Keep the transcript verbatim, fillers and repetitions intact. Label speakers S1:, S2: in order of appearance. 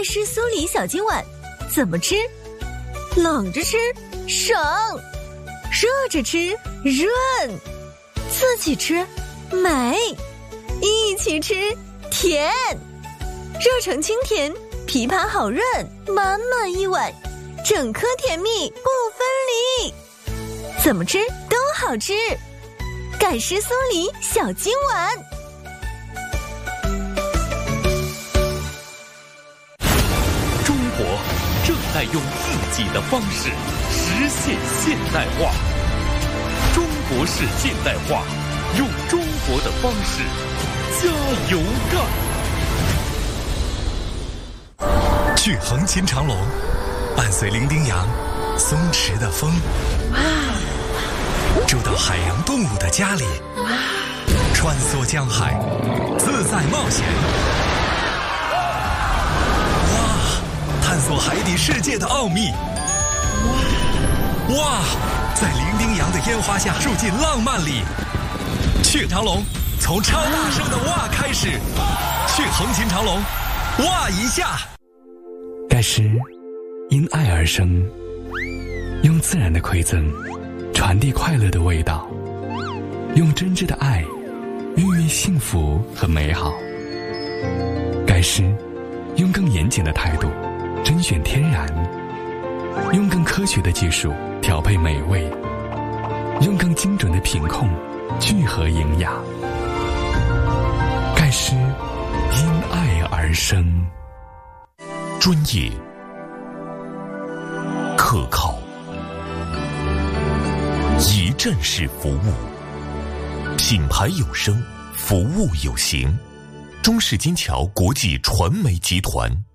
S1: 师酥梨小金碗，怎么吃？冷着吃省，热着吃润，自己吃美，一起吃甜。热成清甜，枇杷好润，满满一碗，整颗甜蜜不分离。怎么吃都好吃，盖诗酥梨小金碗。
S2: 中国正在用自己的方式实现现代化，中国式现代化，用中国的方式加油干。
S3: 去横琴长隆，伴随伶仃洋松弛的风，住到海洋动物的家里，穿梭江海，自在冒险。哇，探索海底世界的奥秘。哇，在伶仃洋的烟花下住进浪漫里。去长隆，从超大声的哇开始。去横琴长隆，哇一下。
S4: 盖诗因爱而生，用自然的馈赠传递快乐的味道，用真挚的爱孕育幸福和美好。盖诗用更严谨的态度甄选天然，用更科学的技术调配美味，用更精准的品控聚合营养。盖诗因爱而生，
S2: 专业、可靠、一站式服务，品牌有声，服务有形。中式金桥国际传媒集团。